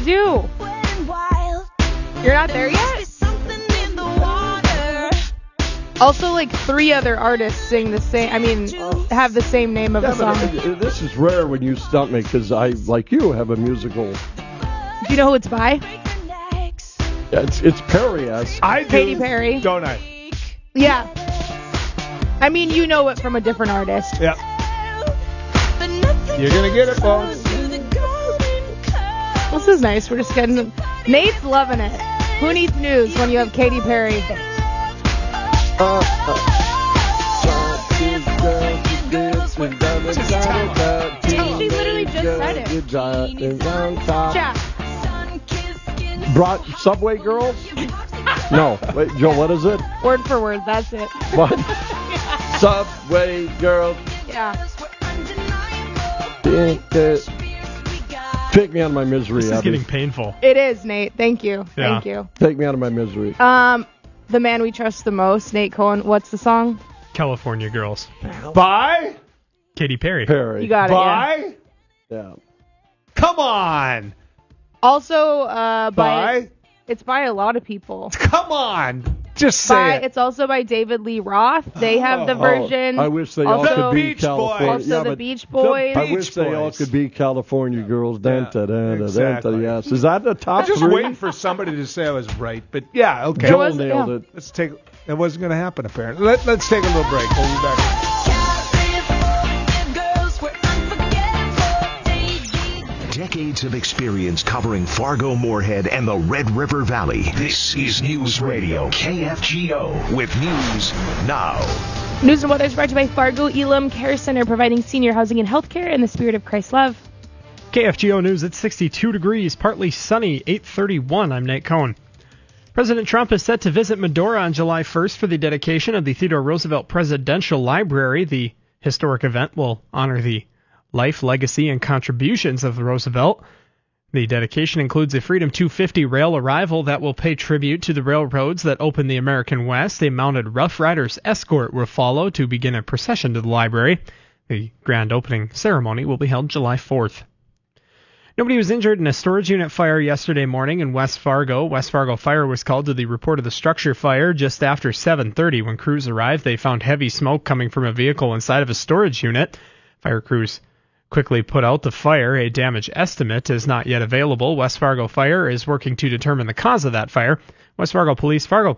do. You're not there yet? Also, like 3 other artists sing the same, have the same name of a song. This is rare when you stump me because I, like you, have a musical. Do you know who it's by? Yeah, it's Perry-esque. I do. Katy Perry. Don't I? Yeah. I mean, you know it from a different artist. Yeah. You're going to get it, folks. This is nice. We're just getting... Nate's loving it. Who needs news when you have Katy Perry? She literally just said it. Jack. Brought Subway Girls? No. Wait, Joe, what is it? Word for word, that's it. What? Subway Girls. Yeah. Take me out of my misery, This is Abby. getting painful. It is, Nate. Thank you. Yeah. Thank you. Take me out of my misery. The man we trust the most, Nate Cohen. What's the song? California Girls. By? Katy Perry. Perry. You got it, By? Yeah. Come on. Also, By? It's by a lot of people. Come on. Just say it. It's also by David Lee Roth. They have the version. I wish they all Also- could be Beach Boys. California. Also the but Beach Boys. I wish they all Boys. could be California Girls. exactly. Yes. Is that the I'm top just 3? waiting for somebody to say I was right, but yeah, okay. Joel was- nailed yeah. it. Let's take. It wasn't going to happen apparently. Let's take a little break. We'll be back. Decades of experience covering Fargo, Moorhead, and the Red River Valley. This is News Radio KFGO with news now. News and weather is brought to you by Fargo Elam Care Center, providing senior housing and health care in the spirit of Christ's love. KFGO News at 62 degrees, partly sunny, 8:31. I'm Nate Cohen. President Trump is set to visit Medora on July 1st for the dedication of the Theodore Roosevelt Presidential Library. The historic event will honor the life, legacy, and contributions of Roosevelt. The dedication includes a Freedom 250 rail arrival that will pay tribute to the railroads that opened the American West. A mounted Rough Riders escort will follow to begin a procession to the library. The grand opening ceremony will be held July 4th. Nobody was injured in a storage unit fire yesterday morning in West Fargo. West Fargo Fire was called to the report of the structure fire just after 7:30. When crews arrived, they found heavy smoke coming from a vehicle inside of a storage unit. Fire crews quickly put out the fire. A damage estimate is not yet available. West Fargo Fire is working to determine the cause of that fire. West Fargo Police, Fargo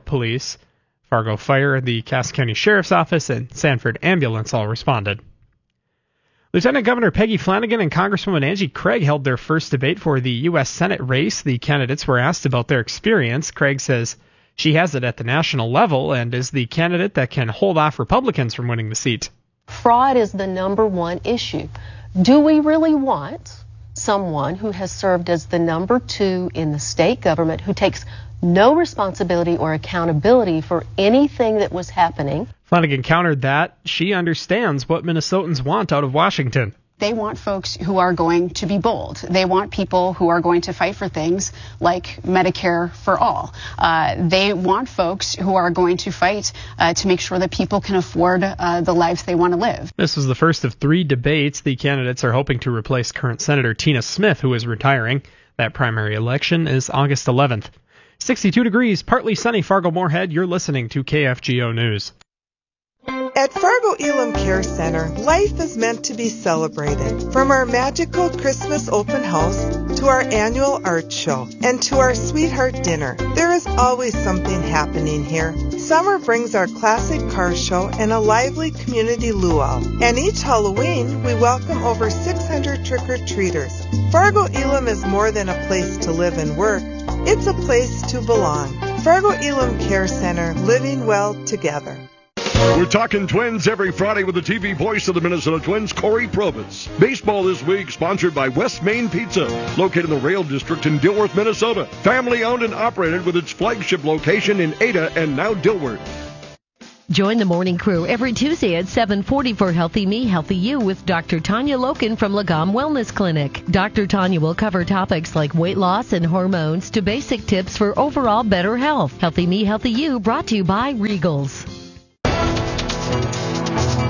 Fire, the Cass County Sheriff's Office, and Sanford Ambulance all responded. Lieutenant Governor Peggy Flanagan and Congresswoman Angie Craig held their first debate for the U.S. Senate race. The candidates were asked about their experience. Craig says she has it at the national level and is the candidate that can hold off Republicans from winning the seat. Fraud is the number one issue. Do we really want someone who has served as the number 2 in the state government, who takes no responsibility or accountability for anything that was happening? Flanagan countered that she understands what Minnesotans want out of Washington. They want folks who are going to be bold. They want people who are going to fight for things like Medicare for all. They want folks who are going to fight to make sure that people can afford the lives they want to live. This was the first of 3 debates. The candidates are hoping to replace current Senator Tina Smith, who is retiring. That primary election is August 11th. 62 degrees, partly sunny, Fargo Moorhead. You're listening to KFGO News. At Fargo Elam Care Center, life is meant to be celebrated. From our magical Christmas open house to our annual art show and to our sweetheart dinner, there is always something happening here. Summer brings our classic car show and a lively community luau. And each Halloween, we welcome over 600 trick-or-treaters. Fargo Elam is more than a place to live and work. It's a place to belong. Fargo Elam Care Center, living well together. We're talking Twins every Friday with the TV voice of the Minnesota Twins, Corey Probitz. Baseball this week sponsored by West Main Pizza, located in the Rail District in Dilworth, Minnesota. Family owned and operated with its flagship location in Ada and now Dilworth. Join the morning crew every Tuesday at 7:40 for Healthy Me, Healthy You with Dr. Tanya Loken from Lagom Wellness Clinic. Dr. Tanya will cover topics like weight loss and hormones to basic tips for overall better health. Healthy Me, Healthy You brought to you by Regals.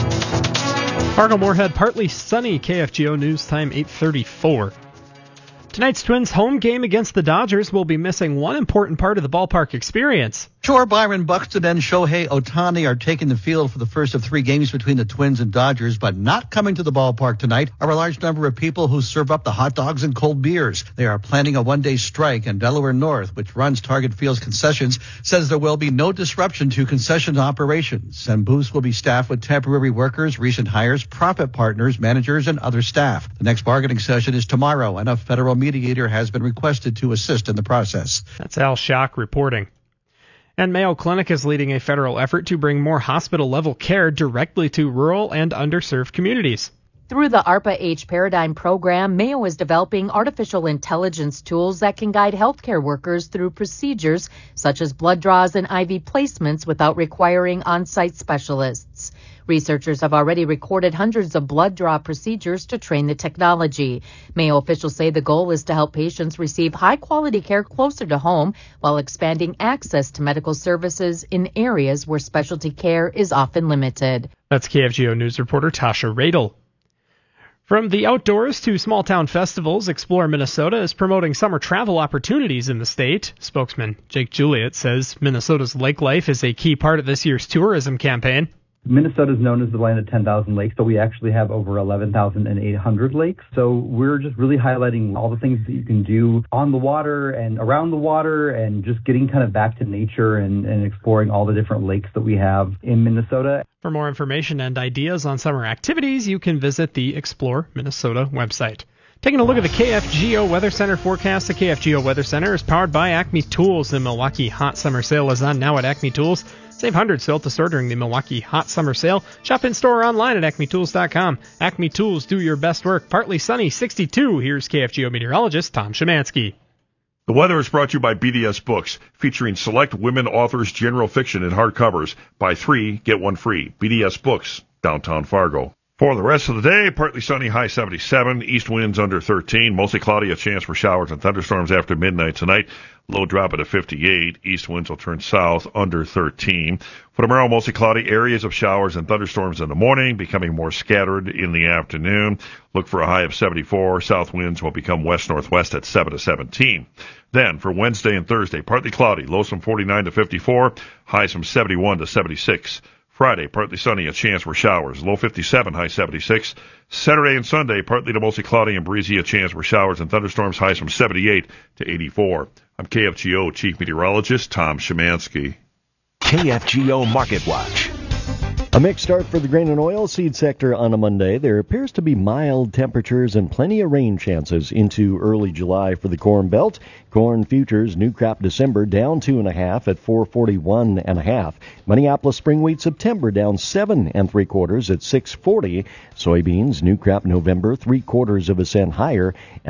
Fargo Moorhead, partly sunny, KFGO News time 8:34. Tonight's Twins home game against the Dodgers will be missing one important part of the ballpark experience. Sure, Byron Buxton and Shohei Ohtani are taking the field for the first of 3 games between the Twins and Dodgers, but not coming to the ballpark tonight are a large number of people who serve up the hot dogs and cold beers. They are planning a one-day strike, and Delaware North, which runs Target Field's concessions, says there will be no disruption to concession operations, and booths will be staffed with temporary workers, recent hires, profit partners, managers, and other staff. The next bargaining session is tomorrow, and a federal mediator has been requested to assist in the process. That's Al Schock reporting. And Mayo Clinic is leading a federal effort to bring more hospital-level care directly to rural and underserved communities. Through the ARPA-H Paradigm program, Mayo is developing artificial intelligence tools that can guide healthcare workers through procedures such as blood draws and IV placements without requiring on-site specialists. Researchers have already recorded hundreds of blood draw procedures to train the technology. Mayo officials say the goal is to help patients receive high-quality care closer to home while expanding access to medical services in areas where specialty care is often limited. That's KFGO News reporter Tasha Radel. From the outdoors to small-town festivals, Explore Minnesota is promoting summer travel opportunities in the state. Spokesman Jake Juliet says Minnesota's lake life is a key part of this year's tourism campaign. Minnesota is known as the land of 10,000 lakes, so we actually have over 11,800 lakes. So we're just really highlighting all the things that you can do on the water and around the water and just getting kind of back to nature and exploring all the different lakes that we have in Minnesota. For more information and ideas on summer activities, you can visit the Explore Minnesota website. Taking a look at the KFGO Weather Center forecast. The KFGO Weather Center is powered by Acme Tools. The Milwaukee Hot Summer Sale is on now at Acme Tools. Save hundreds still to store during the Milwaukee Hot Summer Sale. Shop in store or online at acmetools.com. Acme Tools, do your best work. Partly sunny, 62. Here's KFGO meteorologist Tom Szymanski. The weather is brought to you by BDS Books, featuring select women authors' general fiction in hardcovers. Buy 3, get 1 free. BDS Books, downtown Fargo. For the rest of the day, partly sunny, high 77, east winds under 13, mostly cloudy, a chance for showers and thunderstorms after midnight tonight. Low drop at a 58, east winds will turn south under 13. For tomorrow, mostly cloudy, areas of showers and thunderstorms in the morning, becoming more scattered in the afternoon. Look for a high of 74, south winds will become west-northwest at 7 to 17. Then, for Wednesday and Thursday, partly cloudy, lows from 49 to 54, highs from 71 to 76. Friday, partly sunny, a chance for showers, low 57, high 76. Saturday and Sunday, partly to mostly cloudy and breezy, a chance for showers and thunderstorms, highs from 78 to 84. I'm KFGO Chief Meteorologist Tom Szymanski. KFGO Market Watch. A mixed start for the grain and oil seed sector on a Monday. There appears to be mild temperatures and plenty of rain chances into early July for the Corn Belt. Corn futures new crop December down 2.5 at 441.5. Minneapolis spring wheat September down 7 3/4 at 640. Soybeans new crop November 3/4 cent higher at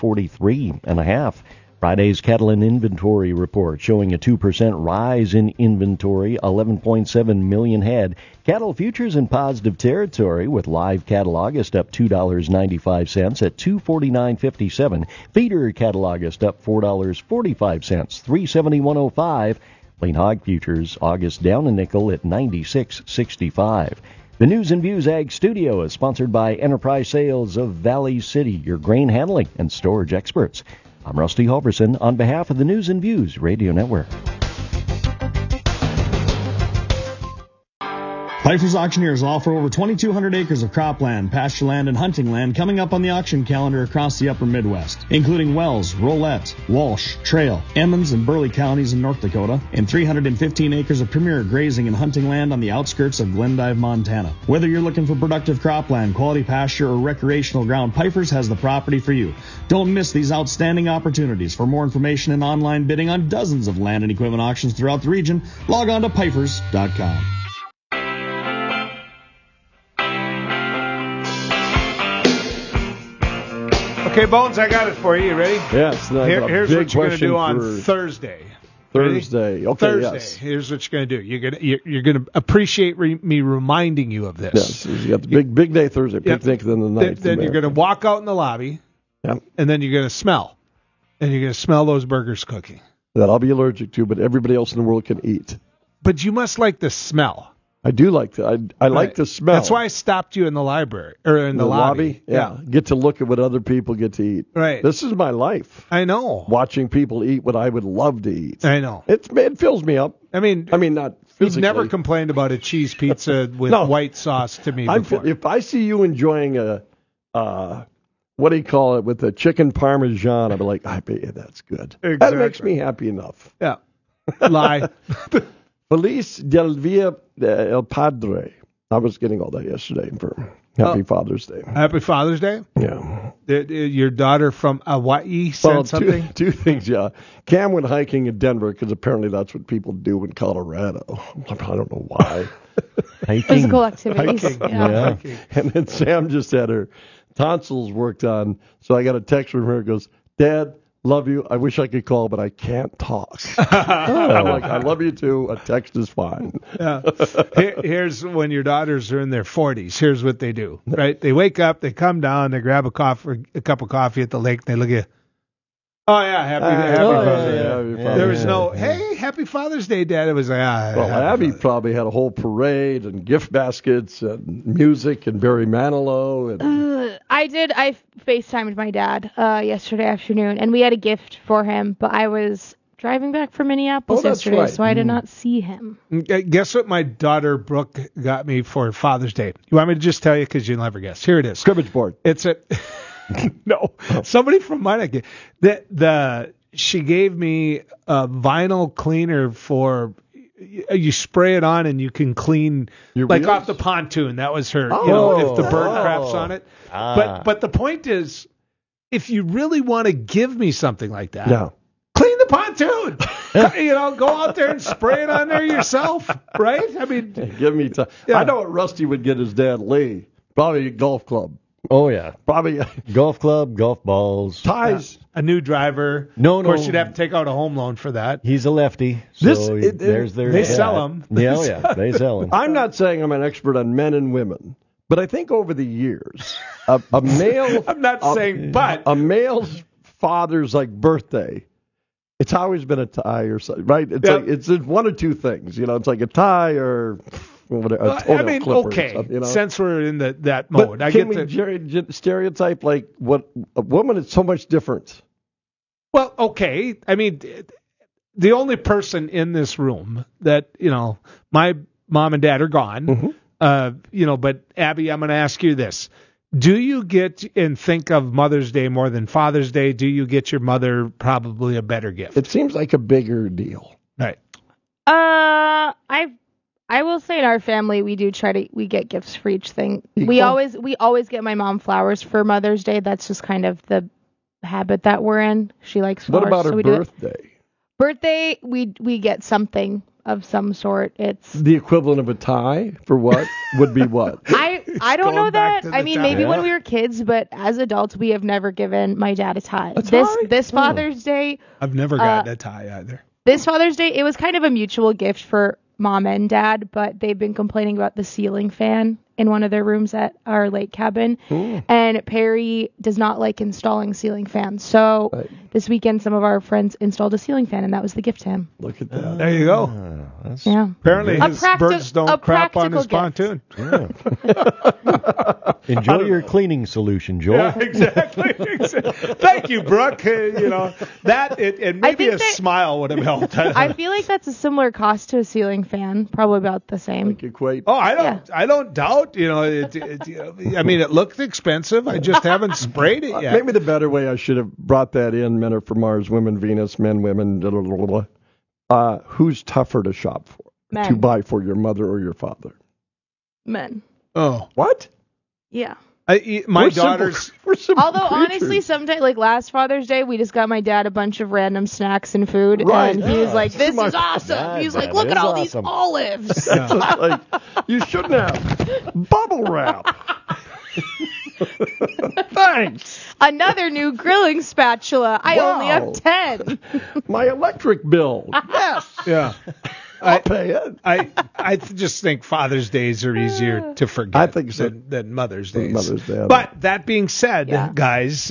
1143.5. Friday's cattle and inventory report showing a 2% rise in inventory, 11.7 million head. Cattle futures in positive territory with live cattle August up $2.95 at $249.57. Feeder cattle August up $4.45, $371.05. Plain hog futures August down a nickel at 96.65. The News and Views Ag Studio is sponsored by Enterprise Sales of Valley City, your grain handling and storage experts. I'm Rusty Halverson on behalf of the News and Views Radio Network. Pfeiffer's Auctioneers will offer over 2,200 acres of cropland, pasture land, and hunting land coming up on the auction calendar across the upper Midwest, including Wells, Rolette, Walsh, Trail, Emmons, and Burley counties in North Dakota, and 315 acres of premier grazing and hunting land on the outskirts of Glendive, Montana. Whether you're looking for productive cropland, quality pasture, or recreational ground, Pfeiffer's has the property for you. Don't miss these outstanding opportunities. For more information and online bidding on dozens of land and equipment auctions throughout the region, log on to Pfeiffer's.com. Okay, Bones, I got it for you. You ready? Yes. Here's what you're going to do on Thursday. Thursday. Okay. Thursday. Yes. Here's what you're going to do. You're going to appreciate me reminding you of this. Yes. You got the big day Thursday. Picnic then the night. Then you're going to walk out in the lobby. Yep. And then you're going to smell. And you're going to smell those burgers cooking. That I'll be allergic to, but everybody else in the world can eat. But you must like the smell. I do like that. I like the smell. That's why I stopped you in the library or in the lobby. Yeah. Get to look at what other people get to eat. Right. This is my life. I know. Watching people eat what I would love to eat. I know. It fills me up. I mean, not physically. You've never complained about a cheese pizza with white sauce to me before. If I see you enjoying a, what do you call it, with a chicken parmesan, I'll be like, I bet you that's good. Exactly. That makes me happy enough. Yeah. Lie. Feliz del Dia El Padre. I was getting all that yesterday for Happy Father's Day. Happy Father's Day? Yeah. Your daughter from Hawaii said something? Two things, yeah. Cam went hiking in Denver because apparently that's what people do in Colorado. I don't know why. Hiking. Physical activities. Yeah. And then Sam just had her tonsils worked on, so I got a text from her. It goes, Dad, love you. I wish I could call, but I can't talk. I'm like, I love you too. A text is fine. Yeah. Here's when your daughters are in their 40s. Here's what they do, right? They wake up, they come down, they grab a cup of coffee at the lake, and they look at you. Oh, yeah, happy Father's Day. There was no, hey, happy Father's Day, Dad. It was like, well, Abby probably had a whole parade and gift baskets and music and Barry Manilow. And I did. I FaceTimed my dad yesterday afternoon, and we had a gift for him, but I was driving back from Minneapolis yesterday, so I did not see him. Guess what my daughter Brooke got me for Father's Day? You want me to just tell you because you'll never guess? Here it is. Scrimmage board. It's a... No, somebody from mine. She gave me a vinyl cleaner for you spray it on and you can clean your like wheels? off the pontoon. That was her. Oh. If the bird craps on it. But the point is, if you really want to give me something like that, clean the pontoon. Go out there and spray it on there yourself, right? I mean, give me time. I know what Rusty would get his dad Lee. Probably a golf club. Oh, yeah. Probably golf club, golf balls. Ties. A new driver. No. Of course, you'd have to take out a home loan for that. He's a lefty. So they sell them. Yeah, they sell them. I'm not saying I'm an expert on men and women, but I think over the years, a male... I'm not saying, but... A male's father's, birthday, it's always been a tie or something, right? It's one or two things. It's like a tie or... I mean, okay. Since we're in that mode, but can we stereotype what a woman is so much different? Well, okay. I mean, the only person in this room that my mom and dad are gone. Mm-hmm. But Abby, I'm going to ask you this: do you get and think of Mother's Day more than Father's Day? Do you get your mother probably a better gift? It seems like a bigger deal, right? I will say in our family we get gifts for each thing. We always get my mom flowers for Mother's Day. That's just kind of the habit that we're in. She likes flowers. What about her birthday? Birthday, we get something of some sort. It's the equivalent of a tie for what would be what? I don't know that. I mean, maybe when we were kids, but as adults, we have never given my dad a tie. This Father's Day, I've never gotten a tie either. This Father's Day, it was kind of a mutual gift for Mom and Dad, but they've been complaining about the ceiling fan in one of their rooms at our lake cabin. Ooh. And Perry does not like installing ceiling fans. So this weekend, some of our friends installed a ceiling fan, and that was the gift to him. Look at that. There you go. Yeah. Apparently his birds don't crap on his pontoon. Yeah. Enjoy your cleaning solution, Joel. Yeah, exactly. Thank you, Brooke. And maybe a smile would have helped. I feel like that's a similar cost to a ceiling fan, probably about the same. Like equate. Oh, I don't doubt. I mean, it looked expensive. I just haven't sprayed it yet. Maybe the better way I should have brought that in. Men are for Mars, women Venus, men women. Blah, blah, blah, blah. Who's tougher to shop for? Men. To buy for your mother or your father? Men. Oh, what? Yeah. My daughters. Although honestly, sometimes like last Father's Day, we just got my dad a bunch of random snacks and food, and he was like, "This is awesome." He was like, "Look at all these olives." Like, you shouldn't have bubble wrap. Thanks. Another new grilling spatula. I only have 10. My electric bill. Yes. Yeah. I'll pay it. I just think Father's Days are easier to forget. I think so. than Mother's Days. Mother's Day. But that being said, guys,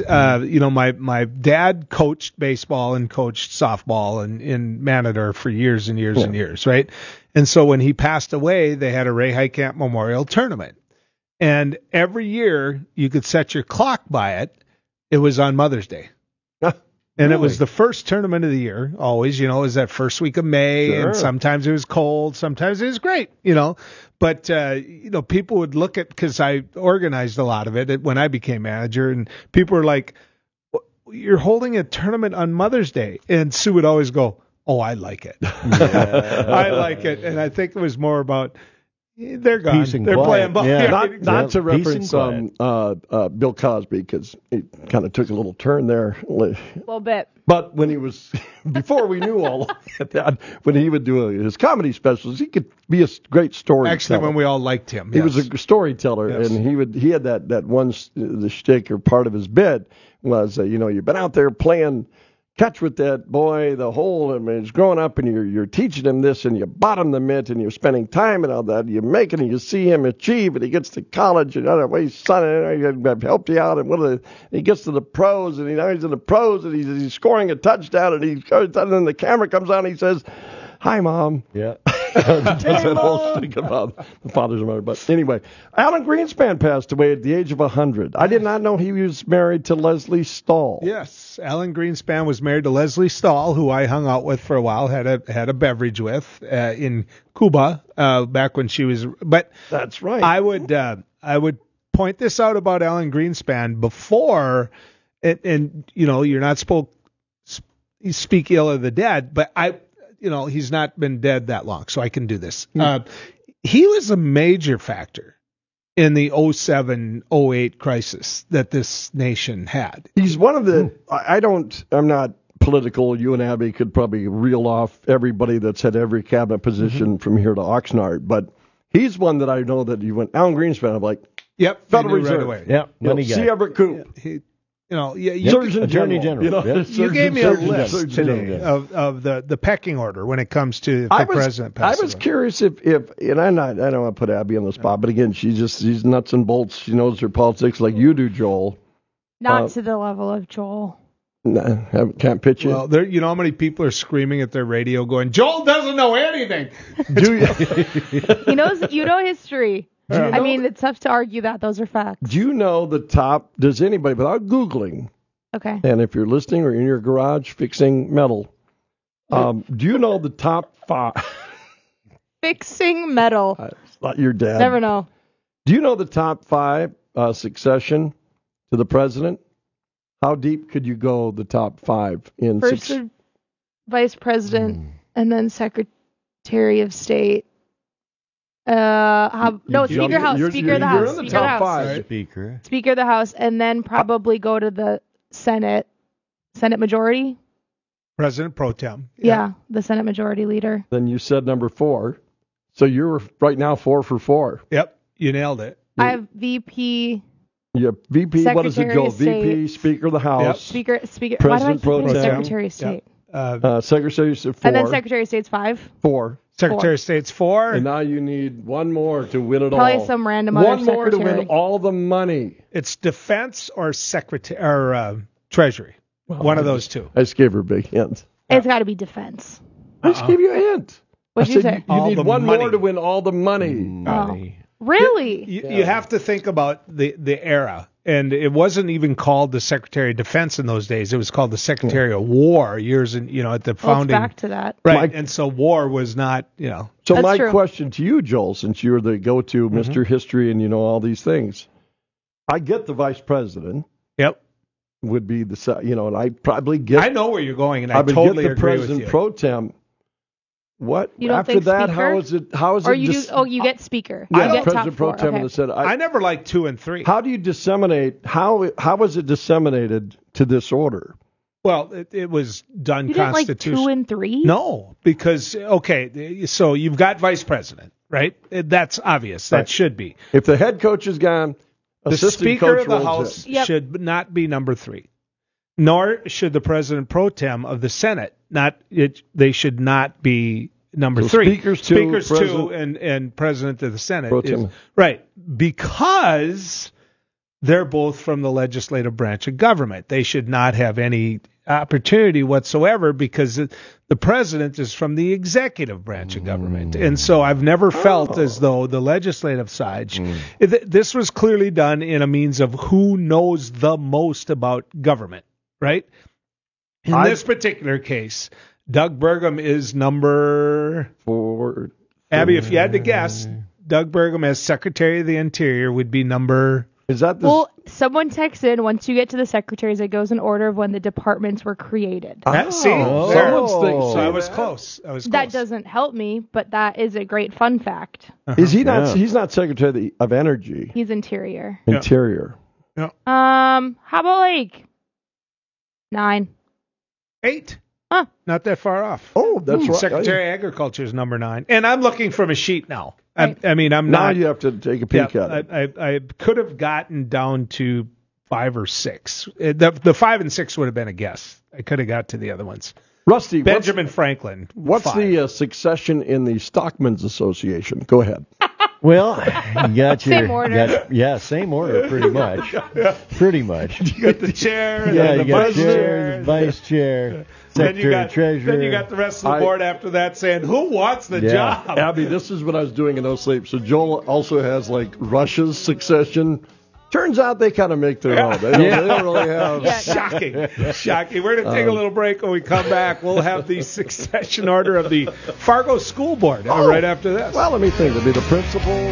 my dad coached baseball and coached softball in Manador for years and years and years, right? And so when he passed away, they had a Ray Heitkamp Memorial Tournament. And every year you could set your clock by it. It was on Mother's Day. And it was the first tournament of the year, always, it was that first week of May, and sometimes it was cold, sometimes it was great, But, people would look at, because I organized a lot of it when I became manager, and people were like, you're holding a tournament on Mother's Day. And Sue would always go, oh, I like it. I like it. And I think it was more about, they're gone. Peace and they're quiet. playing ball. Yeah. Not to reference Bill Bill Cosby, because he kind of took a little turn there. A little bit. But when he was, before we knew all of that, when he would do his comedy specials, he could be a great storyteller. Actually, when we all liked him. He was a storyteller, and he had that one, the shtick or part of his bit was, you've been out there playing catch with that boy the whole, he's growing up, and you're teaching him this, and you bottom the mitt, and you're spending time and all that. You make it, and you see him achieve, and he gets to college, and he's son, I've helped you out, and he gets to the pros, and now he's in the pros, and he's scoring a touchdown, and and then the camera comes on, and he says, "Hi, Mom." Yeah. Does that whole thing about the father's mother. But anyway, Alan Greenspan passed away at the age of 100. I did not know he was married to Leslie Stahl. Yes, Alan Greenspan was married to Leslie Stahl, who I hung out with for a while, had a beverage with in Cuba back when she was. But that's right. I would point this out about Alan Greenspan before, and you're not supposed to speak ill of the dead, but he's not been dead that long, so I can do this. He was a major factor in the 07-08 crisis that this nation had. He's one of the, I'm not political. You and Abby could probably reel off everybody that's had every cabinet position from here to Oxnard, but he's one that I know that you went, Alan Greenspan, I'm like, yep, Federal Reserve. Right away. Yep, money guy. C. Everett Koop. Attorney General. You gave me a list today of the pecking order when it comes to the president. I was curious if and I don't want to put Abby on the spot, but again, she's nuts and bolts. She knows her politics like you do, Joel. Not to the level of Joel. Nah, can't pitch it. Well, you know how many people are screaming at their radio going, Joel doesn't know anything. Do you? He knows, history. I mean, it's tough to argue that. Those are facts. Do you know the top, does anybody, without Googling, okay, and if you're listening or in your garage fixing metal, do you know the top 5? Fixing metal. It's not your dad. Never know. Do you know the top 5 succession to the president? How deep could you go, the top 5? First vice president, and then secretary of state. Speaker of the House. Speaker of the House. You're in the top 5. Speaker. Speaker of the House, and then probably go to the Senate majority. President pro tem. Yeah, the Senate majority leader. Then you said number 4. So you're right now 4 for 4. Yep, you nailed it. I have VP. Yeah, VP. Secretary what does it go? of State. VP, Speaker of the House. Yep. Speaker. President pro tem. Secretary of State. Secretary of State 4. And then Secretary of State's 5. 4. Secretary of State's 4. And now you need one more to win it all. Probably some random other secretary. One more to win all the money. It's defense or secretary or treasury. Well, one of those two. I just gave her a big hint. It's got to be defense. I just gave you a hint. What'd you say? You need one more to win all the money. Oh. Really? You have to think about the era. And it wasn't even called the Secretary of Defense in those days. It was called the Secretary of War years in, at the founding. Well, it's back to that. Right. And so war was not, So That's my true. question to you, Joel, since you're the go-to Mr. History and you know all these things, I get the vice president. Yep. Would be the, and I probably get. I know where you're going, and I would totally get the agree president with you. pro tem. What You don't after think that? speaker? How is it? How is Or it? you you get speaker. Yeah, You get president top pro 4. tem Okay. and said. I never liked 2 and 3. How do you disseminate? How is it disseminated to this order? Well, it was done You didn't like constitution. 2 and 3? No, because so you've got vice president, right? That's obvious. That should be. If the head coach is gone, The assistant Speaker coach of the rolls House in. should not be number 3, nor should the President pro tem of the Senate. They should not be number So 3. Speakers 2, President, and President of the Senate. Pro tem. Right, because they're both from the legislative branch of government. They should not have any opportunity whatsoever because the president is from the executive branch of government. And so I've never felt as though the legislative side, this was clearly done in a means of who knows the most about government, right? In this particular case, Doug Burgum is number 4. Abby, if you had to guess, Doug Burgum as Secretary of the Interior would be number... Is that the... Well, someone texts in, once you get to the secretaries, it goes in order of when the departments were created. See, there. So I was close. That doesn't help me, but that is a great fun fact. Is he not? He's not Secretary of Energy. He's Interior. Interior. Yeah. How about like 9? 8. Huh. Not that far off. Oh, that's right. Secretary of Agriculture is number 9. And I'm looking from a sheet now. Right. I'm Now not. you have to take a peek at it. I could have gotten down to 5 or 6. The 5 and 6 would have been a guess. I could have got to the other ones. Rusty, Benjamin Franklin. What's 5. the succession in the Stockmen's Association? Go ahead. Well, you got your Same order. same order, pretty much. Pretty much. You got the chair, Yeah, the you got vice chair, vice chair, secretary, treasurer. Then you got the rest of the board after that saying, who wants the job? Abby, this is what I was doing in No Sleep. So Joel also has like Russia's succession. Turns out they kind of make their own. They don't really have. Shocking. We're going to take a little break. When we come back, we'll have the succession order of the Fargo School Board right after this. Well, let me think. It'll be the principal.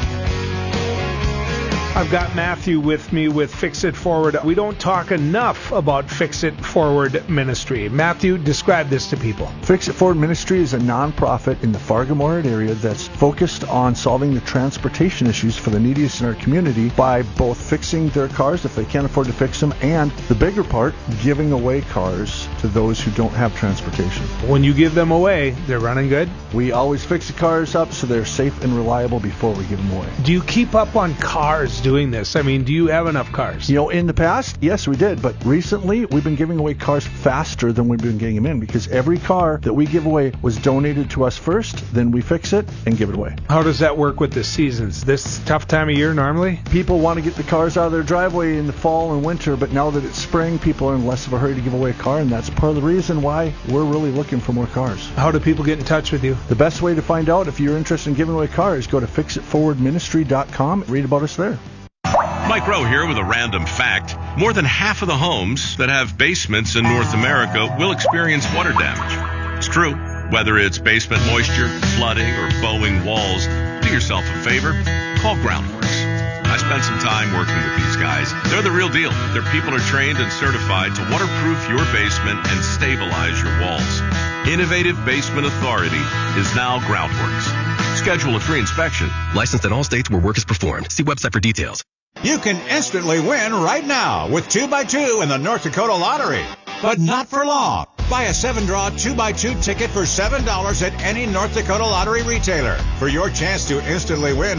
I've got Matthew with me with Fix It Forward. We don't talk enough about Fix It Forward Ministry. Matthew, describe this to people. Fix It Forward Ministry is a nonprofit in the Fargo-Moorhead area that's focused on solving the transportation issues for the neediest in our community by both fixing their cars if they can't afford to fix them, and the bigger part, giving away cars to those who don't have transportation. When you give them away, they're running good? We always fix the cars up so they're safe and reliable before we give them away. Do you keep up on cars doing this? I mean, do you have enough cars? You know, in the past, yes, we did. But recently, we've been giving away cars faster than we've been getting them in because every car that we give away was donated to us first, then we fix it and give it away. How does that work with the seasons? This tough time of year normally? People want to get the cars out of their driveway in the fall and winter, but now that it's spring, people are in less of a hurry to give away a car, and that's part of the reason why we're really looking for more cars. How do people get in touch with you? The best way to find out if you're interested in giving away cars, go to fixitforwardministry.com. Read about us there. Mike Rowe here with a random fact. More than half of the homes that have basements in North America will experience water damage. It's true. Whether it's basement moisture, flooding, or bowing walls, do yourself a favor. Call Groundworks. I spent some time working with these guys. They're the real deal. Their people are trained and certified to waterproof your basement and stabilize your walls. Innovative Basement Authority is now Groundworks. Schedule a free inspection. Licensed in all states where work is performed. See website for details. You can instantly win right now with 2x2 in the North Dakota Lottery. But not for long. Buy a 7-draw 2x2 ticket for $7 at any North Dakota Lottery retailer for your chance to instantly win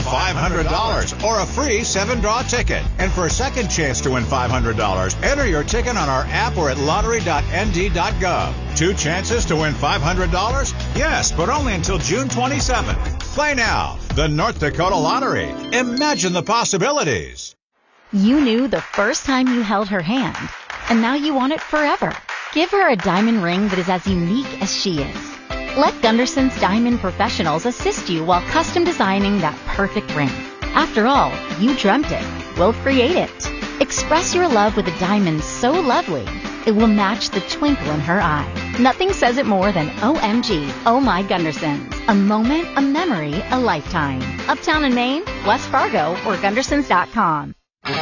$500 or a free 7-draw ticket. And for a second chance to win $500, enter your ticket on our app or at lottery.nd.gov. 2 chances to win $500? Yes, but only until June 27th. Play now. The North Dakota Lottery. Imagine the possibilities. You knew the first time you held her hand, and now you want it forever. Give her a diamond ring that is as unique as she is. Let Gunderson's Diamond Professionals assist you while custom designing that perfect ring. After all, you dreamt it. We'll create it. Express your love with a diamond so lovely, it will match the twinkle in her eye. Nothing says it more than OMG, Oh My Gundersons. A moment, a memory, a lifetime. Uptown in Maine, West Fargo, or Gundersons.com.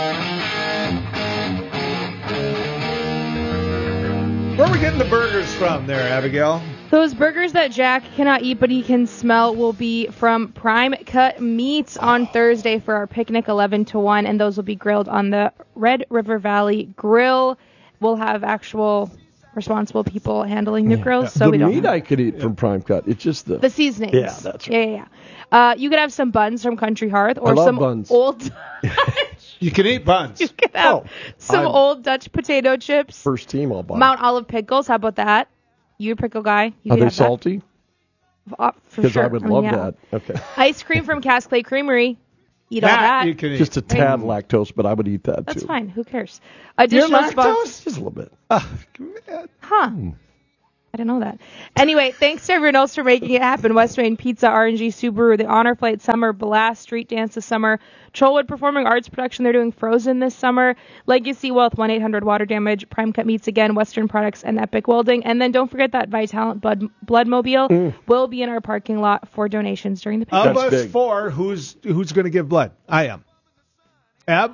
Where are we getting the burgers from there, Abigail? Those burgers that Jack cannot eat but he can smell will be from Prime Cut Meats on Thursday for our picnic 11 to 1, and those will be grilled on the Red River Valley Grill. We'll have actual responsible people handling the grills, so the we don't. meat I could eat from Prime Cut. It's just the seasonings. Yeah, that's right. Yeah. You could have some buns from Country Hearth or I love some buns. old. You can eat buns. You could have some old Dutch potato chips. First team I'll buy. Mount Olive pickles. How about that? You a pickle guy? You Are could they have that. salty? For Because sure. I would love yeah. that. Okay. Ice cream from Cass Clay Creamery. Eat all that. You can eat. Just a tad lactose, but I would eat that too. That's fine. Who cares? You're Additional lactose? Just a little bit. Huh. I didn't know that. Anyway, thanks to everyone else for making it happen. West Main Pizza, RNG Subaru, the Honor Flight Summer, Blast Street Dance this summer, Trollwood Performing Arts Production, they're doing Frozen this summer, Legacy Wealth, 1-800 Water Damage, Prime Cut Meats Again, Western Products, and Epic Welding. And then don't forget that Vitalent Bloodmobile will be in our parking lot for donations during the peak. Of us four, who's going to give blood? I am. Ab?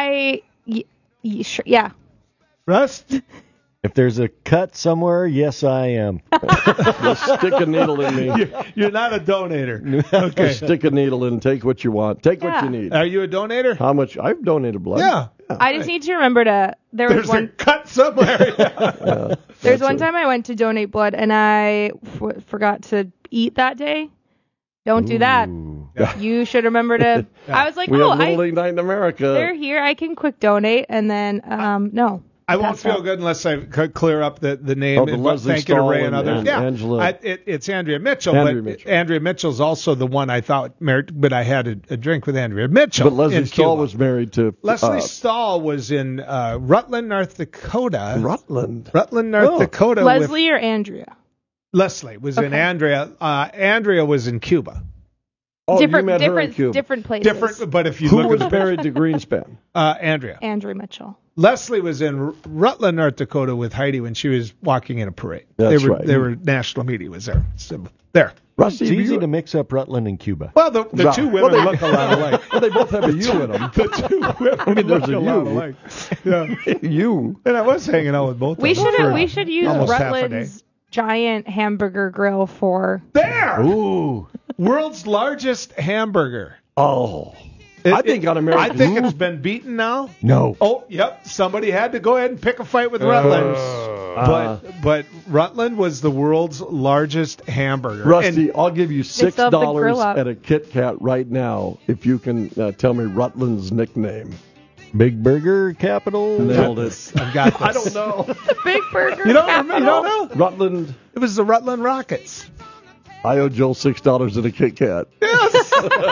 Sure, yeah. Rust? If there's a cut somewhere, yes, I am. Just stick a needle in me. You're not a donator. Okay. Just stick a needle in. Take what you want. Take what you need. Are you a donator? How much? I've donated blood. Yeah. I just need to remember to. There's a cut somewhere. There's one time I went to donate blood and I forgot to eat that day. Don't do that. You should remember to. I was like, we have Little League Night in America. They're here. I can quick donate, and then no. I won't feel good unless I clear up the name. The Leslie thank you to Stahl Ray and others. and Yeah, Angela. it's Andrea Mitchell. Andrea Mitchell's also the one I thought married, but I had a drink with Andrea Mitchell. But Leslie in Stahl Cuba. was married to Leslie Stahl was in Rutland, North Dakota. Rutland, North Dakota. Leslie or Andrea? Leslie was in Andrea. Andrea was in Cuba. Oh, different, you met her in Cuba. different places. Different, but if you Who look was married to Greenspan? Andrea. Andrea Mitchell. Leslie was in Rutland, North Dakota with Heidi when she was walking in a parade. That's they were, right. They were national media was there. So, there. It's easy to mix up Rutland and Cuba. Well, the two women look a lot alike. Well, they both have a U in them. The two women I mean, there's look a a lot U. alike. Yeah. You. And I was hanging out with both of them. We should use almost half a day. Rutland's giant hamburger grill for. There! Ooh. World's largest hamburger. Oh. I think on American. I think it's been beaten now. No. Oh, yep. Somebody had to go ahead and pick a fight with Rutland. But Rutland was the world's largest hamburger. Rusty, I'll give you still have the grill $6 up. at a Kit Kat right now if you can tell me Rutland's nickname. Big Burger Capital? Nailed it. I've got this. I don't know. The Big Burger. You don't remember? You don't know? Rutland. It was the Rutland Rockets. I owe Joel $6 at a Kit Kat. Yes.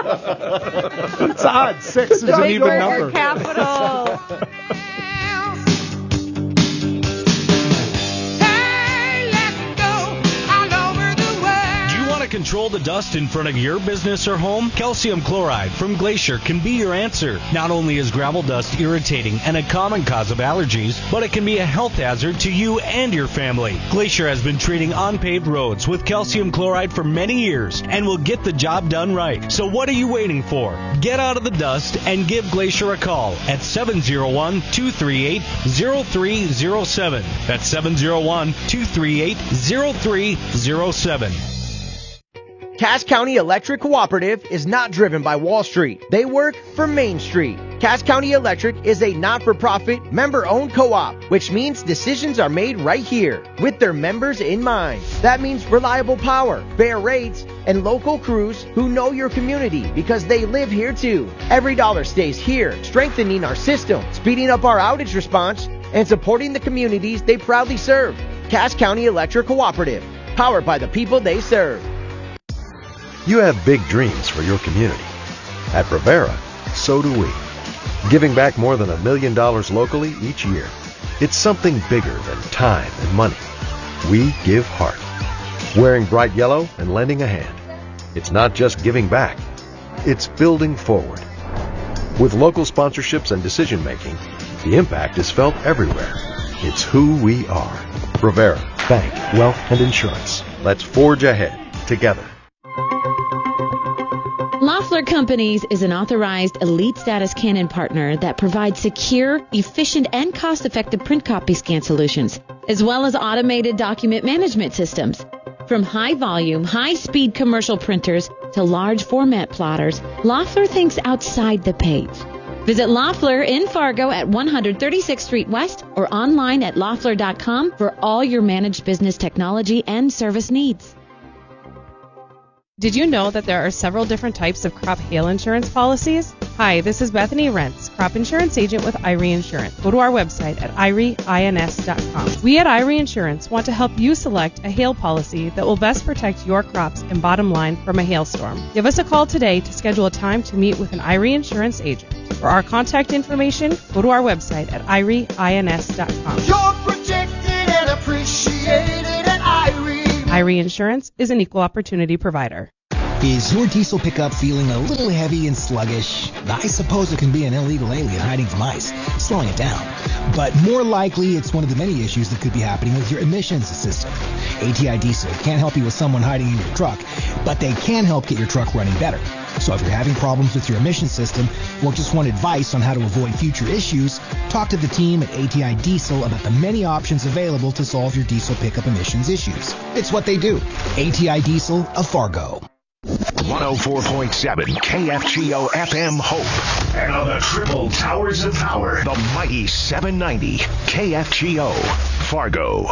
It's odd. 6 is an Big even Burger number. Capital. Control the dust in front of your business or home? Calcium chloride from Glacier can be your answer. Not only is gravel dust irritating and a common cause of allergies, but it can be a health hazard to you and your family. Glacier has been treating unpaved roads with calcium chloride for many years and will get the job done right. So what are you waiting for? Get out of the dust and give Glacier a call at 701-238-0307. That's 701-238-0307. Cass County Electric Cooperative is not driven by Wall Street. They work for Main Street. Cass County Electric is a not-for-profit, member-owned co-op, which means decisions are made right here with their members in mind. That means reliable power, fair rates, and local crews who know your community because they live here too. Every dollar stays here, strengthening our system, speeding up our outage response, and supporting the communities they proudly serve. Cass County Electric Cooperative, powered by the people they serve. You have big dreams for your community. At Rivera, so do we. Giving back more than $1 million locally each year. It's something bigger than time and money. We give heart. Wearing bright yellow and lending a hand. It's not just giving back. It's building forward. With local sponsorships and decision making, the impact is felt everywhere. It's who we are. Rivera, Bank, Wealth, and Insurance. Let's forge ahead together. Loeffler Companies is an authorized elite status Canon partner that provides secure, efficient, and cost-effective print copy scan solutions, as well as automated document management systems. From high-volume, high-speed commercial printers to large format plotters, Loeffler thinks outside the page. Visit Loeffler in Fargo at 136th Street West or online at loeffler.com for all your managed business technology and service needs. Did you know that there are several different types of crop hail insurance policies? Hi, this is Bethany Rentz, crop insurance agent with Irie Insurance. Go to our website at irieins.com. We at Irie Insurance want to help you select a hail policy that will best protect your crops and bottom line from a hailstorm. Give us a call today to schedule a time to meet with an Irie Insurance agent. For our contact information, go to our website at irieins.com. You're protected and appreciated at Irie. Irie Insurance is an equal opportunity provider. Is your diesel pickup feeling a little heavy and sluggish? I suppose it can be an illegal alien hiding from ICE, slowing it down. But more likely, it's one of the many issues that could be happening with your emissions system. ATI Diesel can't help you with someone hiding in your truck, but they can help get your truck running better. So if you're having problems with your emission system or just want advice on how to avoid future issues, talk to the team at ATI Diesel about the many options available to solve your diesel pickup emissions issues. It's what they do. ATI Diesel of Fargo. 104.7 KFGO FM Hope. And on the triple towers of power, the mighty 790 KFGO Fargo.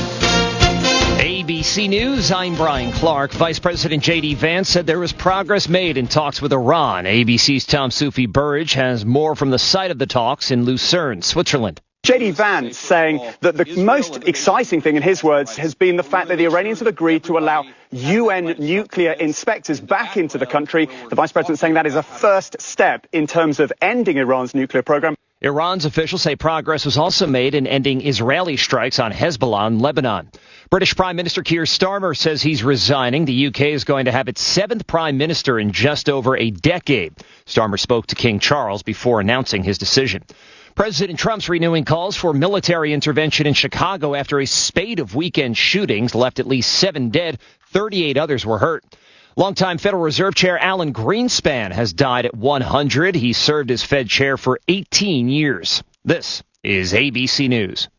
ABC News, I'm Brian Clark. Vice President J.D. Vance said there was progress made in talks with Iran. ABC's Tom Soufi-Burridge has more from the site of the talks in Lucerne, Switzerland. J.D. Vance saying that the most exciting thing, in his words, has been the fact that the Iranians have agreed to allow UN nuclear inspectors back into the country. The Vice President saying that is a first step in terms of ending Iran's nuclear program. Iran's officials say progress was also made in ending Israeli strikes on Hezbollah in Lebanon. British Prime Minister Keir Starmer says he's resigning. The UK is going to have its seventh Prime Minister in just over a decade. Starmer spoke to King Charles before announcing his decision. President Trump's renewing calls for military intervention in Chicago after a spate of weekend shootings left at least 7 dead, 38 others were hurt. Longtime Federal Reserve Chair Alan Greenspan has died at 100. He served as Fed chair for 18 years. This is ABC News.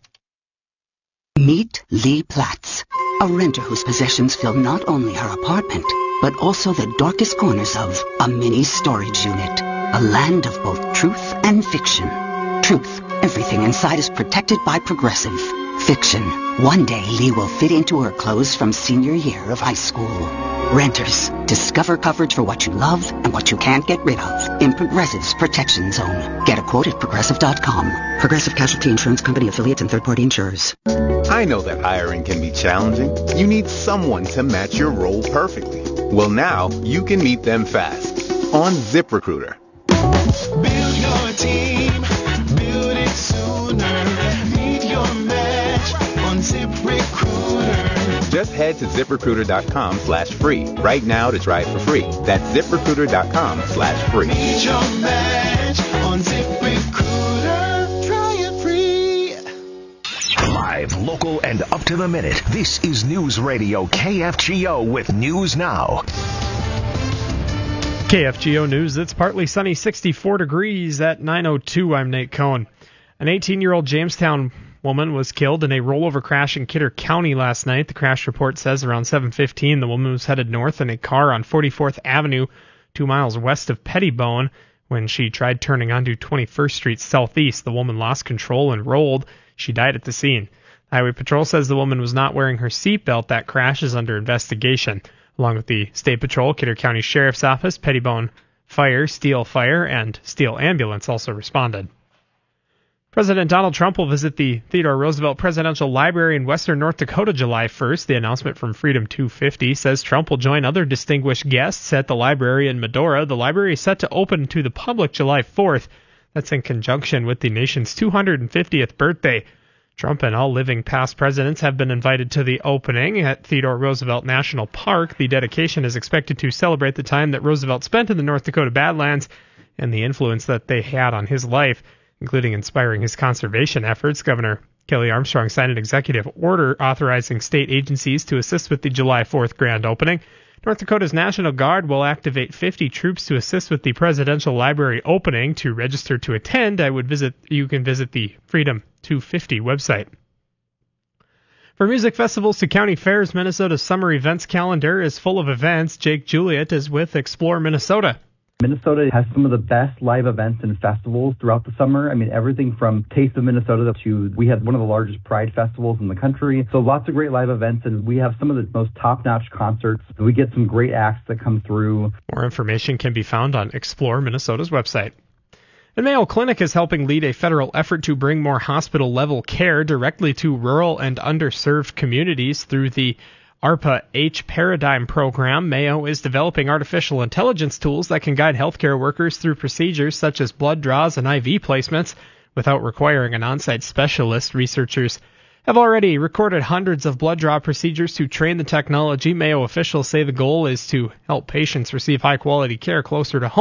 Meet Lee Platz, a renter whose possessions fill not only her apartment, but also the darkest corners of a mini storage unit. A land of both truth and fiction. Truth, everything inside is protected by Progressive. Fiction, one day Lee will fit into her clothes from senior year of high school. Renters, discover coverage for what you love and what you can't get rid of in Progressive's Protection Zone. Get a quote at Progressive.com. Progressive Casualty Insurance Company, affiliates, and third-party insurers. I know that hiring can be challenging. You need someone to match your role perfectly. Well, now you can meet them fast on ZipRecruiter. Build your team. Build it sooner. Meet your match on ZipRecruiter. Just head to ZipRecruiter.com/free right now to try it for free. That's ZipRecruiter.com/free. Meet your match on ZipRecruiter. Try it free. Live, local, and up to the minute. This is News Radio KFGO with News Now. KFGO News, it's partly sunny, 64 degrees at 9:02. I'm Nate Cohn. An 18-year-old Jamestown woman was killed in a rollover crash in Kidder County last night. The crash report says around 7:15, the woman was headed north in a car on 44th Avenue, 2 miles west of Pettibone. When she tried turning onto 21st Street southeast, the woman lost control and rolled. She died at the scene. Highway Patrol says the woman was not wearing her seatbelt. That crash is under investigation. Along with the State Patrol, Kidder County Sheriff's Office, Pettibone Fire, Steel Fire, and Steel Ambulance also responded. President Donald Trump will visit the Theodore Roosevelt Presidential Library in western North Dakota July 1st. The announcement from Freedom 250 says Trump will join other distinguished guests at the library in Medora. The library is set to open to the public July 4th. That's in conjunction with the nation's 250th birthday. Trump and all living past presidents have been invited to the opening at Theodore Roosevelt National Park. The dedication is expected to celebrate the time that Roosevelt spent in the North Dakota Badlands and the influence that they had on his life, including inspiring his conservation efforts. Governor Kelly Armstrong signed an executive order authorizing state agencies to assist with the July 4th grand opening. North Dakota's National Guard will activate 50 troops to assist with the Presidential Library opening. To register to attend, you can visit the Freedom 250 website. For music festivals to county fairs, Minnesota's summer events calendar is full of events. Jake Juliet is with Explore Minnesota. Minnesota has some of the best live events and festivals throughout the summer. I mean, everything from Taste of Minnesota to we have one of the largest Pride festivals in the country. So lots of great live events, and we have some of the most top-notch concerts. We get some great acts that come through. More information can be found on Explore Minnesota's website. And Mayo Clinic is helping lead a federal effort to bring more hospital-level care directly to rural and underserved communities through the ARPA-H Paradigm program. Mayo is developing artificial intelligence tools that can guide healthcare workers through procedures such as blood draws and IV placements without requiring an on-site specialist. Researchers have already recorded hundreds of blood draw procedures to train the technology. Mayo officials say the goal is to help patients receive high-quality care closer to home.